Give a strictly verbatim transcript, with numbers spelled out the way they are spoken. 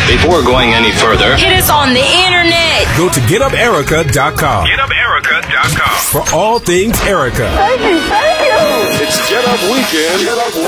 Before going any further, hit us on the internet. Go to get up erica dot com. get up erica dot com For all things Erica. Thank you, thank you. It's Get Up Weekend. Get Up